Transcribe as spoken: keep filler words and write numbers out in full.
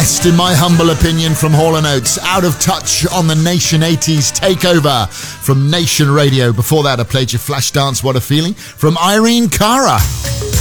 best, in my humble opinion, from Hall and Oates. Out of Touch on the Nation eighties Takeover from Nation Radio. Before that, I played you Flashdance, What a Feeling from Irene Cara.